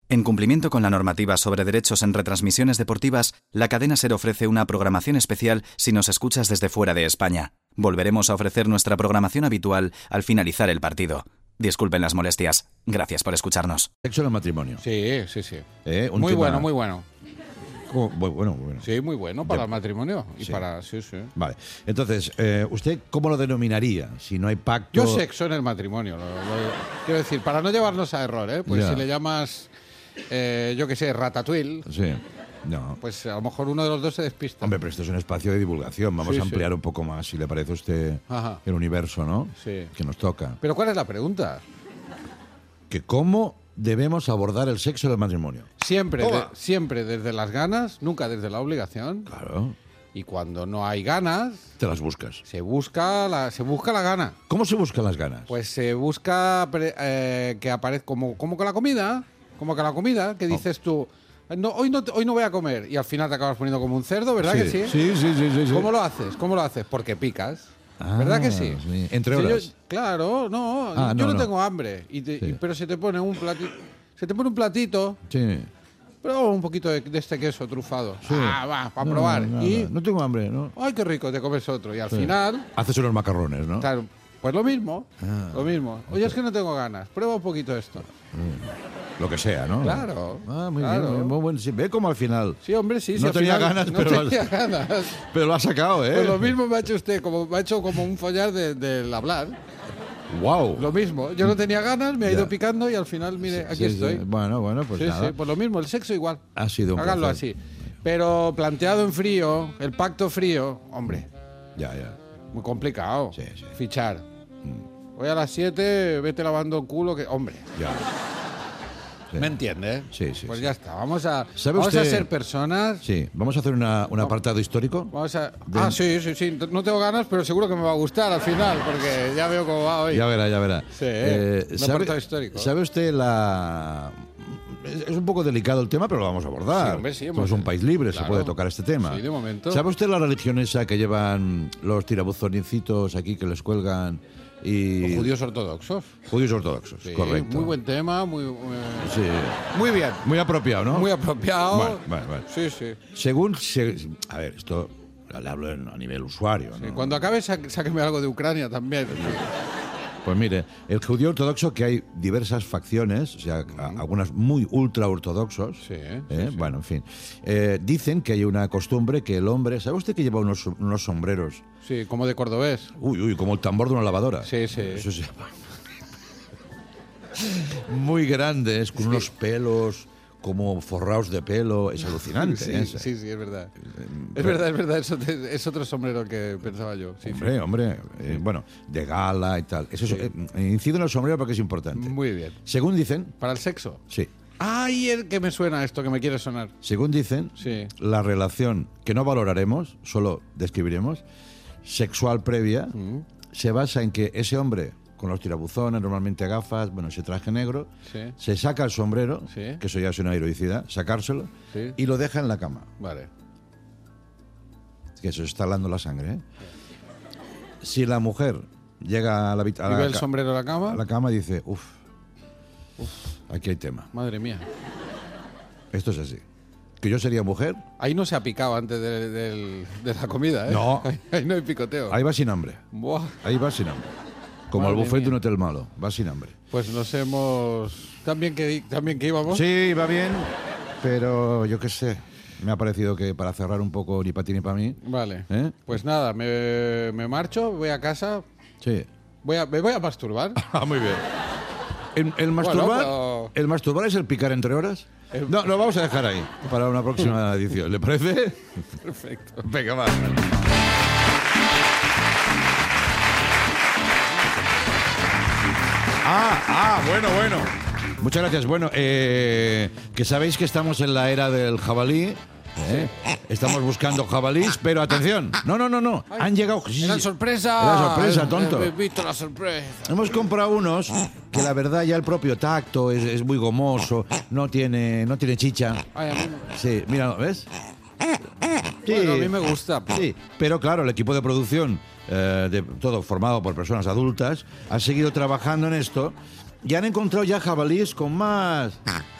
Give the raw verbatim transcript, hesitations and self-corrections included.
En cumplimiento con la normativa sobre derechos en retransmisiones deportivas, la cadena SER ofrece una programación especial si nos escuchas desde fuera de España. Volveremos a ofrecer nuestra programación habitual al finalizar el partido. Disculpen las molestias. Gracias por escucharnos. Sexo en el matrimonio. Sí, sí, sí. ¿Eh? Un Muy tema- bueno, muy bueno. ¿Cómo? Muy bueno, muy bueno. Sí, muy bueno para Ya. el matrimonio. Y Sí. para. Sí, sí. Vale. Entonces, eh, ¿usted cómo lo denominaría? Si no hay pacto... Yo sexo en el matrimonio. Lo, lo- quiero decir, para no llevarnos a error, ¿eh? Pues Ya. si le llamas, eh, yo qué sé, ratatouille, Sí. No. pues a lo mejor uno de los dos se despista. Hombre, pero esto es un espacio de divulgación. Vamos Sí, a ampliar sí. un poco más, si le parece a usted, Ajá. el universo, ¿no? Sí. Que nos toca. Pero ¿cuál es la pregunta? Que cómo debemos abordar el sexo en el matrimonio. Siempre, Toma. de- siempre desde las ganas, nunca desde la obligación. Claro. Y cuando no hay ganas, Te las buscas. se busca la, se busca la gana. ¿Cómo se buscan las ganas? Pues se busca pre- eh, que aparezca como, como que la comida, como que la comida, que dices tú, no, hoy, no, te- hoy no voy a comer y al final te acabas poniendo como un cerdo, ¿verdad que sí? Sí, sí, sí, sí, sí. ¿Cómo lo haces? ¿Cómo lo haces? Porque picas. Ah, ¿Verdad que sí? sí. Entre Si yo- horas. claro, no, Ah, yo no, no, no. tengo hambre, y te- Sí. y- pero se te pone un platito, se te pone un platito, Sí. pero un poquito de, de este queso trufado. Sí. Ah, va, para No, probar. no, y, no, no tengo hambre, ¿no? ay, qué rico, te comes otro. Y al Sí. final, Haces unos macarrones, ¿no? claro, pues lo mismo, Ah. lo mismo. Oye, es que no tengo ganas, prueba un poquito esto. Lo que sea, ¿no? Claro, Ah, muy claro. bien, muy bueno. Sí, ve como al final. Sí, hombre, sí. No sí, al tenía final ganas, no pero lo tenía has- ganas. Pero lo ha sacado, ¿eh? Pues lo mismo me ha hecho usted, como me ha hecho como un follar de- del hablar. ¡Wow! Lo mismo. Yo no tenía ganas, me ha Ya. ido picando y al final, mire, aquí Sí, sí. estoy. Bueno, bueno, pues sí, nada. sí, pues lo mismo, el sexo igual. Ha sido un Háganlo placer. así. Pero planteado en frío, el pacto frío, hombre, Ya, ya. muy complicado. Sí, sí. Fichar. Hoy a las siete, vete lavando el culo, que hombre. Ya. Sí. ¿Me entiende? Sí, sí, Pues sí. ya está. Vamos a, ¿Sabe vamos a usted- ser personas. Sí, vamos a hacer una, un apartado histórico. Vamos a... Ah, sí, sí, sí. No tengo ganas, pero seguro que me va a gustar al final, porque ya veo cómo va hoy. Ya verá, ya verá. Eh, Sí, un apartado histórico. ¿Sabe usted la...? Es es un poco delicado el tema, pero lo vamos a abordar. Sí, hombre, sí, Somos hemos- un país libre, se claro. puede tocar este tema. Sí, de momento. ¿Sabe usted la religión esa que llevan los tirabuzoncitos aquí que les cuelgan y... Los judíos ortodoxos. Judíos ortodoxos, Sí, correcto. Muy buen tema, muy, muy, Sí. muy bien. Muy apropiado, ¿no? Muy apropiado. Bueno, bueno, bueno. Sí, sí. Según... se- a ver, esto le hablo en- a nivel usuario, ¿no? Y cuando acabe, sa- sáqueme algo de Ucrania también. Pues mire, el judío ortodoxo, que hay diversas facciones, o sea, a- algunas muy ultra ortodoxos, Sí, ¿eh? sí, sí. Bueno, en fin, eh, dicen que hay una costumbre que el hombre, ¿sabe usted que lleva unos, unos sombreros? Sí, como de cordobés. Uy, uy, como el tambor de una lavadora. Sí, sí. Eso se llama. Muy grandes, con unos pelos como forrados de pelo, es alucinante. Sí, ¿eh? sí, sí, es verdad. Es verdad, es verdad. Es otro, es otro sombrero que pensaba yo. Sí, sí. Hombre, hombre, eh, bueno, de gala y tal. Eso es- eh, incido en el sombrero porque es importante. Muy bien. Según dicen, ¿Para el sexo? sí, Ay, el que me suena esto, que me quiere sonar. según dicen, Sí. la relación que no valoraremos, solo describiremos, sexual previa, Mm. se basa en que ese hombre, con los tirabuzones, normalmente gafas, bueno, ese traje negro, Sí. se saca el sombrero, Sí. que eso ya es una heroicidad, sacárselo, Sí. y lo deja en la cama. Vale. Que eso está hablando la sangre, ¿eh? Si la mujer llega a la, habita- a ¿Y la ve el ca- sombrero en la cama? a la cama y dice, uff, aquí hay tema. Madre mía. Esto es así. Que yo sería mujer, Ahí no se ha picado antes de, del- de la comida, ¿eh? No. Ahí, ahí no hay picoteo. ahí va sin hambre. Buah. Ahí va sin hambre. Como Madre el buffet de mía. un hotel malo, va sin hambre. Pues nos hemos... ¿También que, también que íbamos? Sí, va bien, pero yo qué sé. Me ha parecido que para cerrar un poco ni para ti ni para mí. Vale. ¿Eh? Pues nada, me, me marcho, voy a casa, Sí. voy a, me voy a masturbar. Ah, muy bien. El, el masturbar, pero- ¿El masturbar es el picar entre horas? El- No, lo vamos a dejar ahí para una próxima edición. ¿Le parece? Perfecto. Venga, va. Ah, ah, bueno, bueno. Muchas gracias. Bueno, eh, que sabéis que estamos en la era del jabalí. ¿eh? Estamos buscando jabalís, pero atención. No, no, no, no. Han llegado. sí, ¡Era sí. sorpresa! Era sorpresa, Eh, tonto. eh, He visto la sorpresa. Hemos comprado unos que la verdad ya el propio tacto es, es muy gomoso, no tiene, no tiene chicha. Ay, a mí, Sí, mira, ¿ves? Sí, bueno, a mí me gusta. sí, pero claro, el equipo de producción, eh, de, todo formado por personas adultas, ha seguido trabajando en esto y han encontrado ya jabalíes con más,